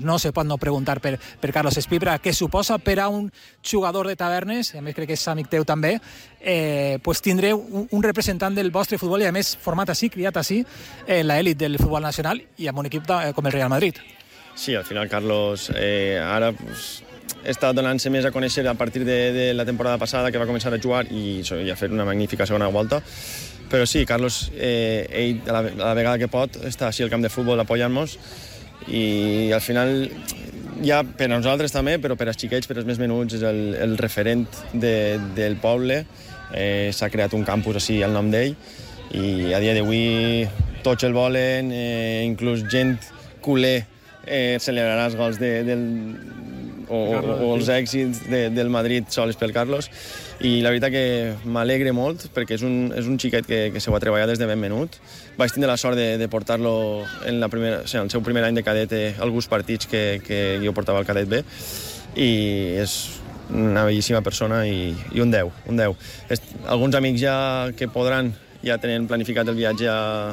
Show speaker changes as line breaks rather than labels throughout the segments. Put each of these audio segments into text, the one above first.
no se pot no preguntar per Carlos Espí, què suposa per a un jugador de Tavernes, a més crec que és amic teu també, pues tindré un representant del vostre futbol i a més format així, criat així, en l'elit del futbol nacional i amb un equip com el Real Madrid.
Sí, al final Carlos ara està donant-se més a conèixer a partir de la temporada passada, que va començar a jugar i a fer una magnífica segona volta. Però sí, Carlos, ell a la vegada que pot està així al camp de futbol apoyant-nos i al final ja per a nosaltres també, però per als xiquets, per als més menuts, és el referent del poble. S'ha creat un campus així al nom d'ell i a dia d'avui tots el volen, inclús gent culer celebrarà els gols o els èxits del Madrid sols pel Carlos, i la veritat que m'alegre molt perquè és un xiquet que s'ho ha treballat des de ben menut. Vaig tindre la sort de portar-lo en el seu primer any de cadet a alguns partits que jo portava al cadet B, i és una bellíssima persona i un 10. Alguns amics ja que podran ja tenen planificat el viatge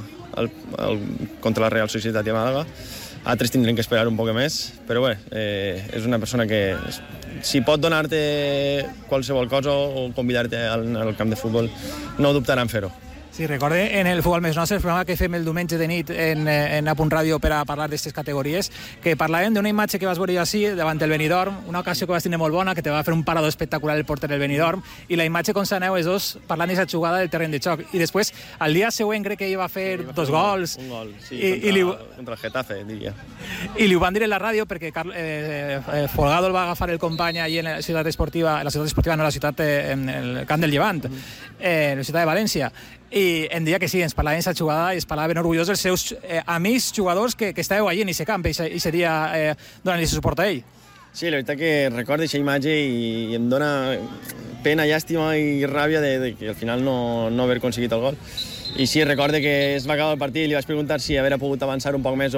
contra la Real Societat de Màlaga. Altres tindrem que esperar un poc més, però bé, és una persona que si pot donar-te qualsevol cosa o convidar-te al camp de futbol, no dubtarà en fer-ho.
Sí, recorde en el Futbol Més Nostre, el programa que fem el diumenge de nit en A Punt Ràdio per a parlar d'aquestes categories, que parlàvem d'una imatge que vas veure així davant el Benidorm, una ocasió que vas tenir molt bona, que te va fer un parador espectacular el porter del Benidorm, i la imatge com s'aneu els dos parlant d'aquesta jugada del terreny de xoc. I després, al dia següent crec que ell va fer 2 gols.
Un gol, sí, contra el Getafe, diria.
I li ho van dir en la ràdio perquè Folgado el va agafar el company allí en la ciutat esportiva, no, la ciutat, en el camp del Llevant, la ciutat de València. I em deia que sí, ens parlaven d'aquesta jugada i es parlaven orgullosos dels seus amics jugadors que estàveu allí en aquest camp i aquest dia donant-li suport a ell.
Sí, la veritat que recordo aquesta imatge i em dona pena, llàstima i ràbia de que al final no haver aconseguit el gol. I sí, recorde que es va acabar el partit i li vaig preguntar si haver pogut avançar un poc més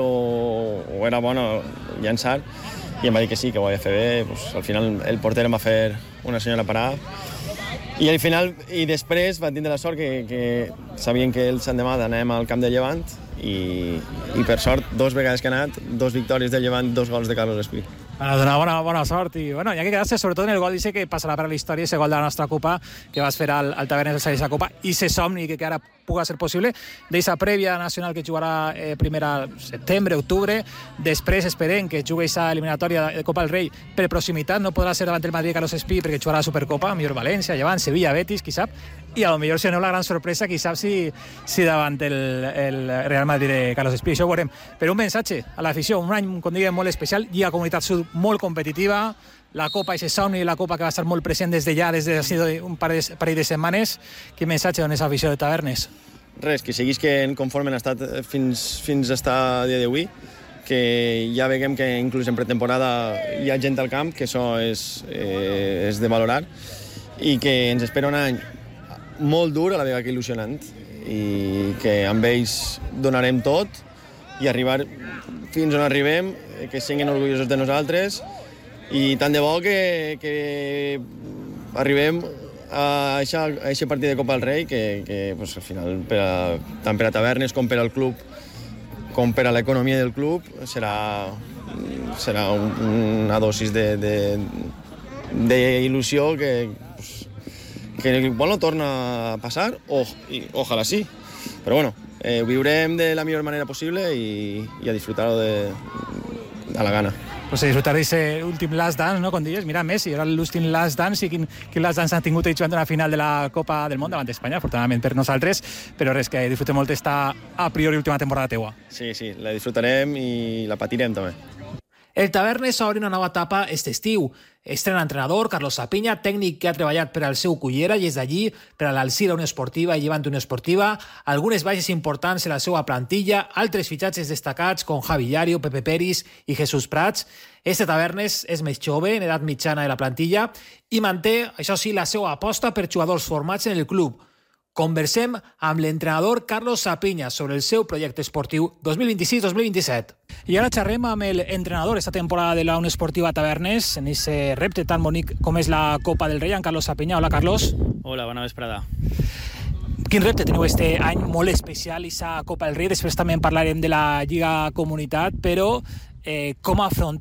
o era bo llançar, i em va dir que sí, que ho havia fet bé. Pues, al final el porter em va fer una senyora parada. I al final, i després va tindre la sort que sabien que el Sant demà anàvem al camp de Llevant i per sort 2 vegades que ha anat, 2 victòries de Llevant, 2 gols de Carlos Espí.
Bueno, dona bona sort i bueno, hi ha que quedar-se sobretot en el gol que passarà per a la història, ese gol de la nostra Copa que vas fer al Tavernes del Sallés Copa, i se somni que ara puga ser possible d'aquesta prèvia nacional que jugarà primer a setembre, octubre. Després esperem que jugui aquesta eliminatòria de Copa del Rei per proximitat, no podrà ser davant el Madrid Carlos Espí perquè jugarà la Supercopa, millor València, Llevant, Sevilla, Betis, qui sap, i a lo millor si no la gran sorpresa, qui sap si davant el Real Madrid de Carlos Espí. Això ho veurem. Però un missatge a l'afició, un any, com diguem, molt especial, i a Comunitat Sud molt competitiva, la Copa i ese somni, la Copa que va estar molt present des de un parell de setmanes. Quin missatge dones a l'afició de Tavernes?
Res, que seguís que conforme han estat fins a estar a dia d'avui, que ja veiem que inclús en pretemporada hi ha gent al camp, que això és de valorar, i que ens espera un any molt dur, a la vegada que il·lusionant, i que amb ells donarem tot i arribar fins on arribem, que siguin orgullosos de nosaltres, i tant de bo que arribem a aquest partit de Copa del Rei que pues, al final tant per a Tavernes com per al club com per a l'economia del club serà una dosis d'il·lusió que igual no torna a passar, ojalà sí, però bueno, ho viurem de la millor manera possible i a disfrutar-ho a la gana.
Pues disfrutar d'aquest últim last dance, no? Com dius, mira, Messi, era l'últim last dance, i quin last dance han tingut ells jugant una final de la Copa del Món davant d'Espanya, afortunadament per nosaltres, però res, que disfrutem molt esta a priori última temporada teua.
Sí, la disfrutarem i la patirem també.
El Tavernes obre una nova etapa aquest estiu. Estrena entrenador, Carlos Sapinya, tècnic que ha treballat per al seu Cullera i és d'allí per a l'Alzira Unió Esportiva i Llevant Unió Esportiva, algunes baixes importants en la seva plantilla, altres fitxatges destacats com Javi Llario, Pepe Peris i Jesús Prats. Este Tavernes és més jove, en edat mitjana de la plantilla, i manté, això sí, la seva aposta per jugadors formats en el club. Conversem amb l'entrenador Carlos Sapinya sobre el seu projecte esportiu 2026-2027. I ara xerrem amb l'entrenador esta temporada de la Unió Esportiva Tavernes en aquest repte tan bonic com és la Copa del Rei, en Carlos Sapinya. Hola, Carlos.
Hola, bona vesprada.
Quin repte teniu este any molt especial, aquesta Copa del Rei? Després també en parlarem de la Lliga Comunitat, però com afronteu